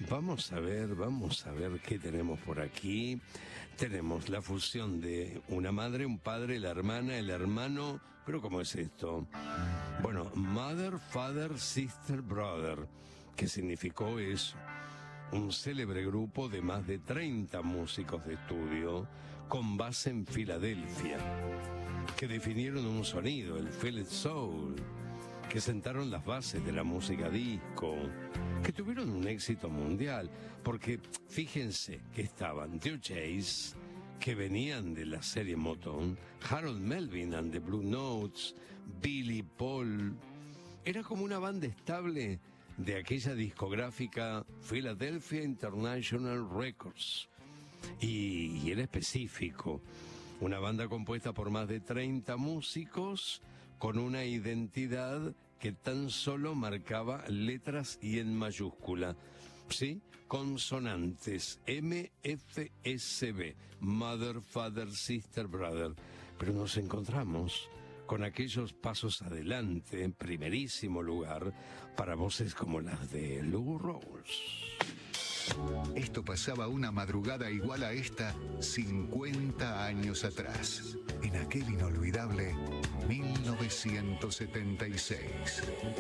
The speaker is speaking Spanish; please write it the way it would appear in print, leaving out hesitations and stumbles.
Vamos a ver qué tenemos por aquí. Tenemos la fusión de una madre, un padre, la hermana, el hermano. ¿Pero cómo es esto? Bueno, Mother, Father, Sister, Brother. ¿Qué significó eso? Un célebre grupo de más de 30 músicos de estudio con base en Filadelfia, que definieron un sonido, el Feel It Soul, que sentaron las bases de la música disco, que tuvieron un éxito mundial, porque fíjense que estaban The O'Jays, que venían de la serie Motown, Harold Melvin and the Blue Notes, Billy Paul. Era como una banda estable de aquella discográfica Philadelphia International Records. Y era específico. Una banda compuesta por más de 30 músicos con una identidad que tan solo marcaba letras y en mayúscula. ¿Sí? Consonantes. MFSB. Mother, Father, Sister, Brother. Pero nos encontramos con aquellos pasos adelante, en primerísimo lugar, para voces como las de Lou Rawls. Esto pasaba una madrugada igual a esta 50 años atrás, en aquel inolvidable 1976.